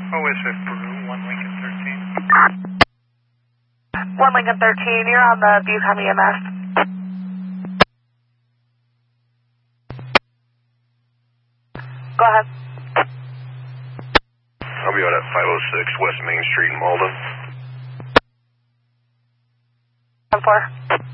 OSF Peru, 1 Lincoln 13. 1 Lincoln 13, you're on the Bucom EMS. Go ahead. I'll be out at 506 West Main Street in Malden. 10-4.